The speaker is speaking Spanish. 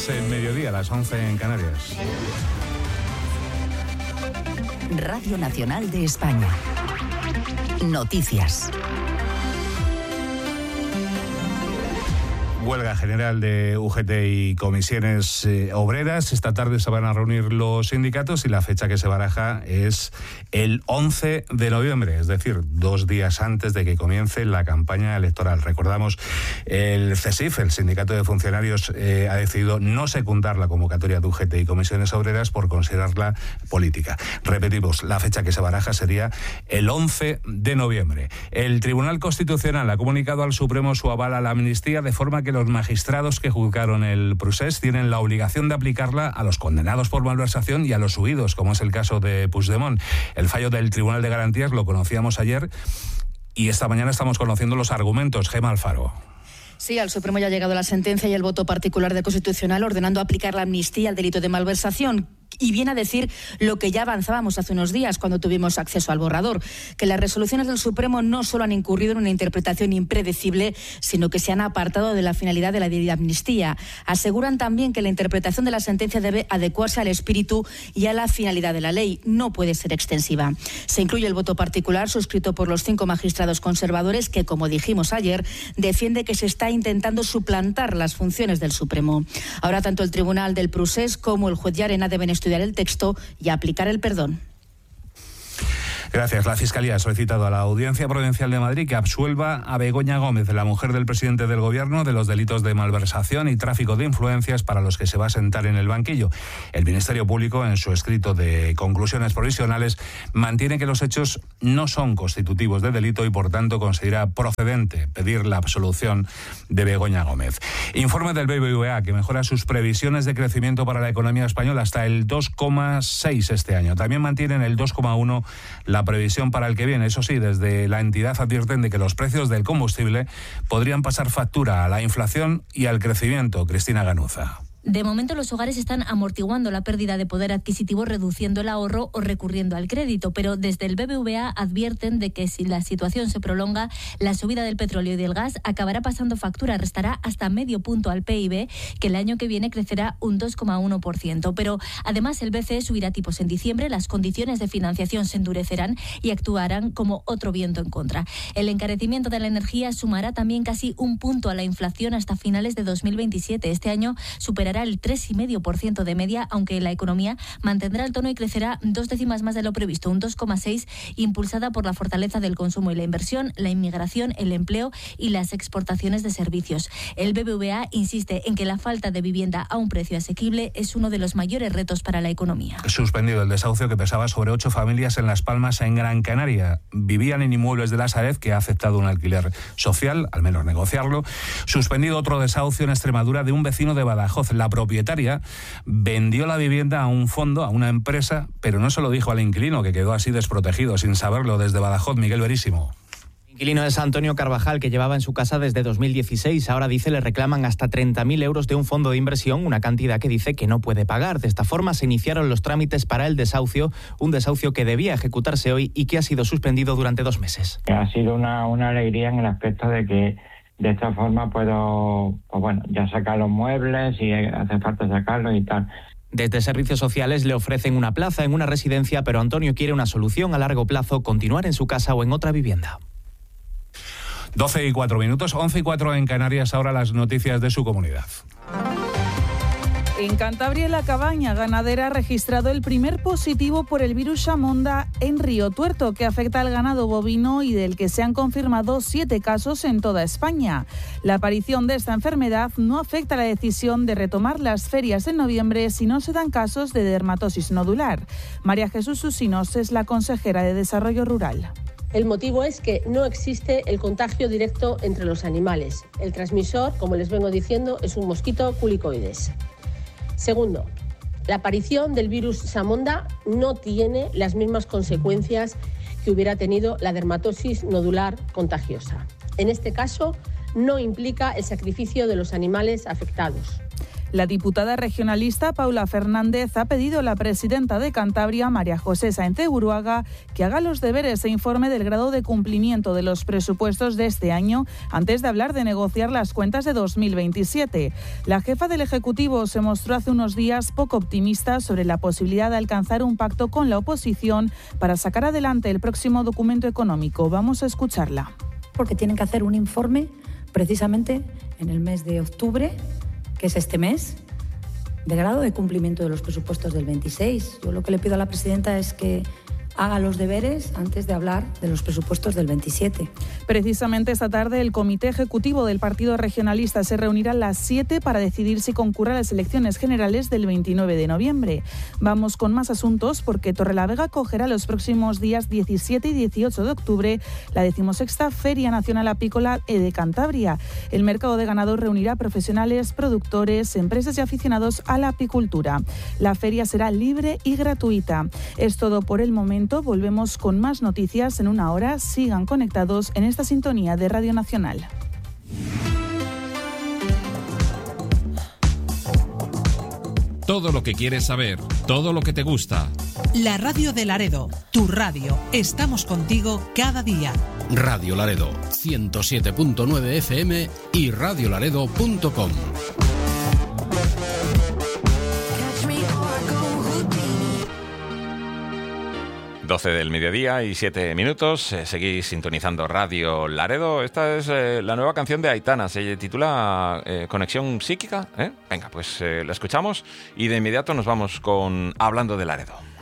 Es mediodía, las 11 en Canarias. Radio Nacional de España. Noticias. Huelga general de UGT y comisiones obreras. Esta tarde se van a reunir los sindicatos y la fecha que se baraja es el 11 de noviembre, es decir, 2 días antes de que comience la campaña electoral. Recordamos, el CESIF, el Sindicato de Funcionarios, ha decidido no secundar la convocatoria de UGT y comisiones obreras por considerarla política. Repetimos, la fecha que se baraja sería el 11 de noviembre. El Tribunal Constitucional ha comunicado al Supremo su aval a la amnistía, de forma que los magistrados que juzgaron el procés tienen la obligación de aplicarla a los condenados por malversación y a los huidos, como es el caso de Puigdemont. El fallo del Tribunal de Garantías lo conocíamos ayer y esta mañana estamos conociendo los argumentos. Gemma Alfaro. Sí, al Supremo ya ha llegado la sentencia y el voto particular del Constitucional ordenando aplicar la amnistía al delito de malversación. Y viene a decir lo que ya avanzábamos hace unos días cuando tuvimos acceso al borrador, que las resoluciones del Supremo no solo han incurrido en una interpretación impredecible, sino que se han apartado de la finalidad de la ley de amnistía. Aseguran también que la interpretación de la sentencia debe adecuarse al espíritu y a la finalidad de la ley. No puede ser extensiva. Se incluye el voto particular suscrito por los 5 magistrados conservadores que, como dijimos ayer, defiende que se está intentando suplantar las funciones del Supremo. Ahora tanto el Tribunal del Procés como el juez Llarena deben estudiar el texto y aplicar el perdón. Gracias. La Fiscalía ha solicitado a la Audiencia Provincial de Madrid que absuelva a Begoña Gómez, la mujer del presidente del Gobierno, de los delitos de malversación y tráfico de influencias para los que se va a sentar en el banquillo. El Ministerio Público, en su escrito de conclusiones provisionales, mantiene que los hechos no son constitutivos de delito y, por tanto, considera procedente pedir la absolución de Begoña Gómez. Informe del BBVA, que mejora sus previsiones de crecimiento para la economía española hasta el 2,6 este año. También mantienen el 2,1 la previsión para el que viene. Eso sí, desde la entidad advierten de que los precios del combustible podrían pasar factura a la inflación y al crecimiento. Cristina Ganuza. De momento, los hogares están amortiguando la pérdida de poder adquisitivo, reduciendo el ahorro o recurriendo al crédito, pero desde el BBVA advierten de que si la situación se prolonga, la subida del petróleo y del gas acabará pasando factura, restará hasta medio punto al PIB, que el año que viene crecerá un 2,1%. Pero además el BCE subirá tipos en diciembre, las condiciones de financiación se endurecerán y actuarán como otro viento en contra. El encarecimiento de la energía sumará también casi un punto a la inflación hasta finales de 2027. Este año superará el 3,5% de media, aunque la economía mantendrá el tono y crecerá 2 décimas más de lo previsto, un 2,6, impulsada por la fortaleza del consumo y la inversión, la inmigración, el empleo y las exportaciones de servicios. El BBVA insiste en que la falta de vivienda a un precio asequible es uno de los mayores retos para la economía. Suspendido el desahucio que pesaba sobre 8 familias en Las Palmas, en Gran Canaria. Vivían en inmuebles de la Sareb, que ha aceptado un alquiler social, al menos negociarlo. Suspendido otro desahucio en Extremadura de un vecino de Badajoz. La propietaria vendió la vivienda a un fondo, a una empresa, pero no se lo dijo al inquilino, que quedó así desprotegido, sin saberlo. Desde Badajoz, Miguel Verísimo. El inquilino es Antonio Carvajal, que llevaba en su casa desde 2016. Ahora dice le reclaman hasta 30.000 euros de un fondo de inversión, una cantidad que dice que no puede pagar. De esta forma se iniciaron los trámites para el desahucio, un desahucio que debía ejecutarse hoy y que ha sido suspendido durante 2 meses. Ha sido una alegría en el aspecto de que de esta forma puedo, ya sacar los muebles si hace falta sacarlos y tal. Desde Servicios Sociales le ofrecen una plaza en una residencia, pero Antonio quiere una solución a largo plazo, continuar en su casa o en otra vivienda. 12:04, 11:04 en Canarias, ahora las noticias de su comunidad. En Cantabria, la cabaña ganadera ha registrado el primer positivo por el virus Chamonda en Río Tuerto, que afecta al ganado bovino y del que se han confirmado 7 casos en toda España. La aparición de esta enfermedad no afecta a la decisión de retomar las ferias en noviembre si no se dan casos de dermatosis nodular. María Jesús Susinos es la consejera de Desarrollo Rural. El motivo es que no existe el contagio directo entre los animales. El transmisor, como les vengo diciendo, es un mosquito culicoides. Segundo, la aparición del virus Chamonda no tiene las mismas consecuencias que hubiera tenido la dermatosis nodular contagiosa. En este caso, no implica el sacrificio de los animales afectados. La diputada regionalista Paula Fernández ha pedido a la presidenta de Cantabria, María José Sáenz de Buruaga, que haga los deberes e informe del grado de cumplimiento de los presupuestos de este año antes de hablar de negociar las cuentas de 2027. La jefa del Ejecutivo se mostró hace unos días poco optimista sobre la posibilidad de alcanzar un pacto con la oposición para sacar adelante el próximo documento económico. Vamos a escucharla. Porque tienen que hacer un informe precisamente en el mes de octubre, que es este mes, de grado de cumplimiento de los presupuestos del 26. Yo lo que le pido a la presidenta es que haga los deberes antes de hablar de los presupuestos del 27. Precisamente esta tarde el Comité Ejecutivo del Partido Regionalista se reunirá a las 7 para decidir si concurre a las elecciones generales del 29 de noviembre. Vamos con más asuntos porque Torrelavega acogerá los próximos días 17 y 18 de octubre la 16ª Feria Nacional Apícola de Cantabria. El mercado de ganado reunirá profesionales, productores, empresas y aficionados a la apicultura. La feria será libre y gratuita. Es todo por el momento. Volvemos con más noticias en una hora. Sigan conectados en esta sintonía de Radio Nacional. Todo lo que quieres saber, todo lo que te gusta. La radio de Laredo, tu radio. Estamos contigo cada día. Radio Laredo, 107.9 FM y radiolaredo.com. 12 del mediodía y 7 minutos. Seguís sintonizando Radio Laredo. Esta es la nueva canción de Aitana. Se titula Conexión Psíquica. Venga, pues la escuchamos y de inmediato nos vamos con Hablando de Laredo.